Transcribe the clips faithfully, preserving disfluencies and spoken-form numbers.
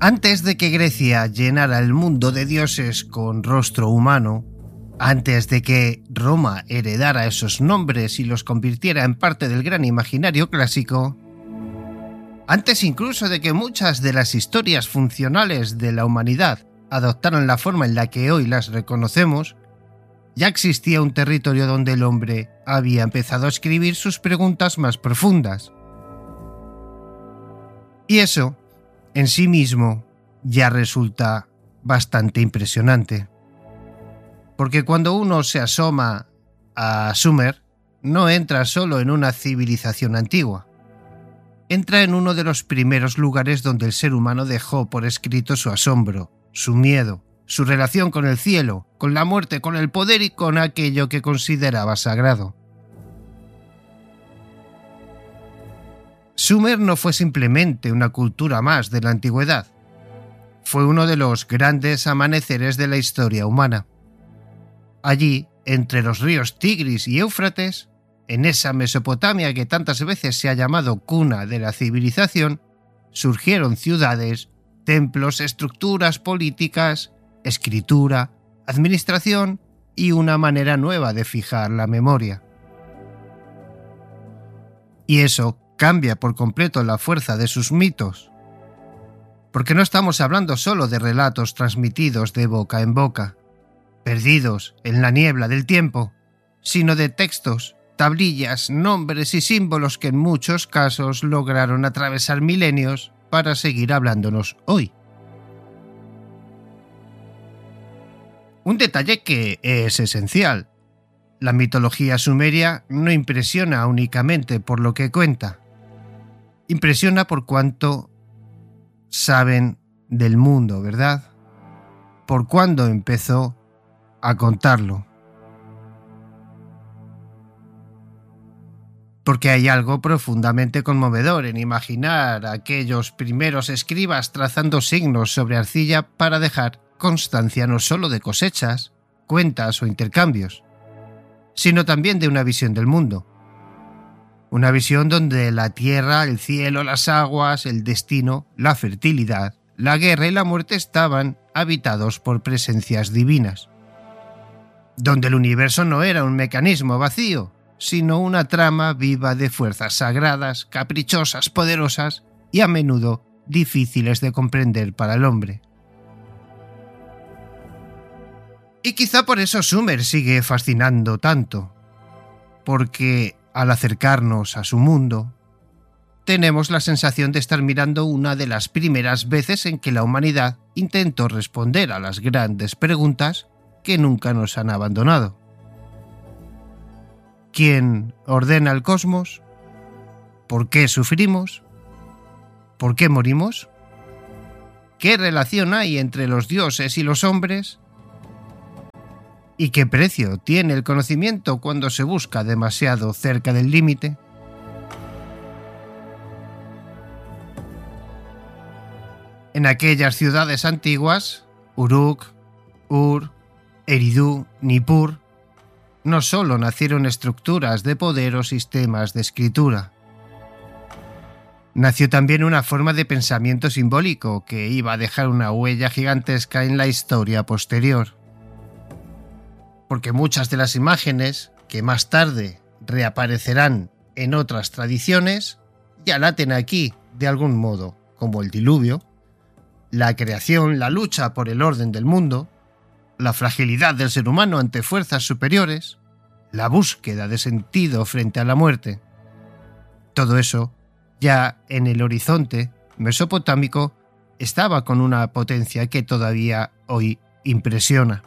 Antes de que Grecia llenara el mundo de dioses con rostro humano, antes de que Roma heredara esos nombres y los convirtiera en parte del gran imaginario clásico, antes incluso de que muchas de las historias funcionales de la humanidad adoptaran la forma en la que hoy las reconocemos, ya existía un territorio donde el hombre había empezado a escribir sus preguntas más profundas. Y eso, en sí mismo, ya resulta bastante impresionante. Porque cuando uno se asoma a Sumer, no entra solo en una civilización antigua. Entra en uno de los primeros lugares donde el ser humano dejó por escrito su asombro, su miedo, su relación con el cielo, con la muerte, con el poder y con aquello que consideraba sagrado. Sumer no fue simplemente una cultura más de la antigüedad. Fue uno de los grandes amaneceres de la historia humana. Allí, entre los ríos Tigris y Éufrates, en esa Mesopotamia que tantas veces se ha llamado cuna de la civilización, surgieron ciudades, templos, estructuras políticas, escritura, administración y una manera nueva de fijar la memoria. Y eso cambia por completo la fuerza de sus mitos. Porque no estamos hablando solo de relatos transmitidos de boca en boca, perdidos en la niebla del tiempo, sino de textos, tablillas, nombres y símbolos que en muchos casos lograron atravesar milenios para seguir hablándonos hoy. Un detalle que es esencial. La mitología sumeria no impresiona únicamente por lo que cuenta. Impresiona por cuánto saben del mundo, ¿verdad? Por cuándo empezó a contarlo. Porque hay algo profundamente conmovedor en imaginar a aquellos primeros escribas trazando signos sobre arcilla para dejar constancia no solo de cosechas, cuentas o intercambios, sino también de una visión del mundo. Una visión donde la tierra, el cielo, las aguas, el destino, la fertilidad, la guerra y la muerte estaban habitados por presencias divinas. Donde el universo no era un mecanismo vacío, sino una trama viva de fuerzas sagradas, caprichosas, poderosas y a menudo difíciles de comprender para el hombre. Y quizá por eso Sumer sigue fascinando tanto, porque al acercarnos a su mundo, tenemos la sensación de estar mirando una de las primeras veces en que la humanidad intentó responder a las grandes preguntas que nunca nos han abandonado. ¿Quién ordena el cosmos? ¿Por qué sufrimos? ¿Por qué morimos? ¿Qué relación hay entre los dioses y los hombres? ¿Y qué precio tiene el conocimiento cuando se busca demasiado cerca del límite? En aquellas ciudades antiguas, Uruk, Ur, Eridu, Nippur, no solo nacieron estructuras de poder o sistemas de escritura. Nació también una forma de pensamiento simbólico que iba a dejar una huella gigantesca en la historia posterior. Porque muchas de las imágenes que más tarde reaparecerán en otras tradiciones ya laten aquí de algún modo, como el diluvio, la creación, la lucha por el orden del mundo, la fragilidad del ser humano ante fuerzas superiores, la búsqueda de sentido frente a la muerte. Todo eso, ya en el horizonte mesopotámico, estaba con una potencia que todavía hoy impresiona.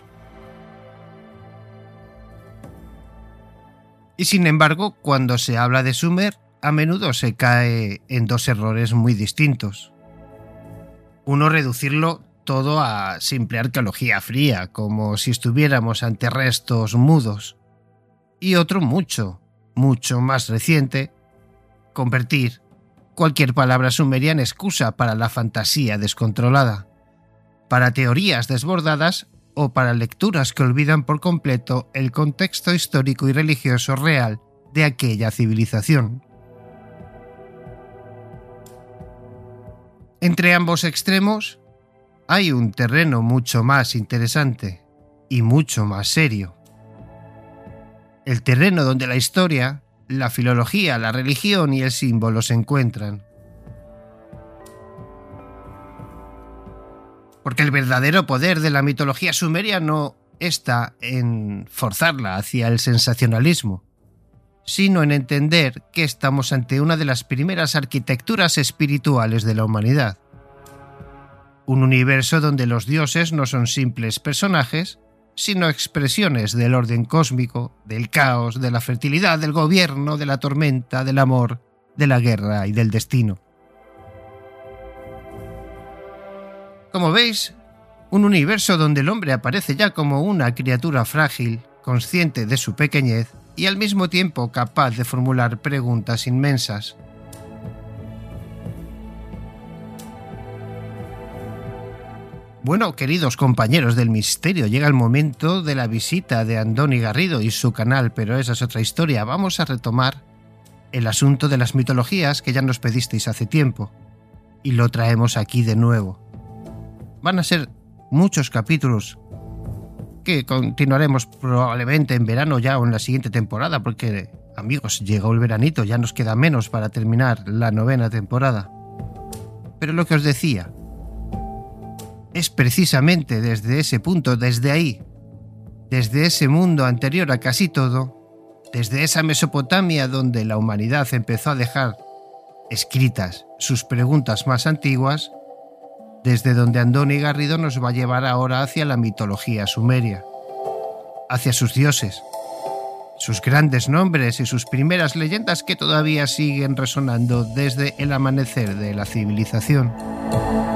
Y sin embargo, cuando se habla de Sumer, a menudo se cae en dos errores muy distintos. Uno, reducirlo todo a simple arqueología fría, como si estuviéramos ante restos mudos. Y otro mucho, mucho más reciente, convertir cualquier palabra sumeria en excusa para la fantasía descontrolada, para teorías desbordadas o para lecturas que olvidan por completo el contexto histórico y religioso real de aquella civilización. Entre ambos extremos hay un terreno mucho más interesante y mucho más serio. El terreno donde la historia, la filología, la religión y el símbolo se encuentran. Porque el verdadero poder de la mitología sumeria no está en forzarla hacia el sensacionalismo, sino en entender que estamos ante una de las primeras arquitecturas espirituales de la humanidad. Un universo donde los dioses no son simples personajes, sino expresiones del orden cósmico, del caos, de la fertilidad, del gobierno, de la tormenta, del amor, de la guerra y del destino. Como veis, un universo donde el hombre aparece ya como una criatura frágil, consciente de su pequeñez y al mismo tiempo capaz de formular preguntas inmensas. Bueno, queridos compañeros del misterio, llega el momento de la visita de Andoni Garrido y su canal, pero esa es otra historia. Vamos a retomar el asunto de las mitologías que ya nos pedisteis hace tiempo, y lo traemos aquí de nuevo. Van a ser muchos capítulos que continuaremos probablemente en verano ya o en la siguiente temporada, porque, amigos, llegó el veranito, ya nos queda menos para terminar la novena temporada. Pero lo que os decía, es precisamente desde ese punto, desde ahí, desde ese mundo anterior a casi todo, desde esa Mesopotamia donde la humanidad empezó a dejar escritas sus preguntas más antiguas, desde donde Andoni Garrido nos va a llevar ahora hacia la mitología sumeria, hacia sus dioses, sus grandes nombres y sus primeras leyendas que todavía siguen resonando desde el amanecer de la civilización.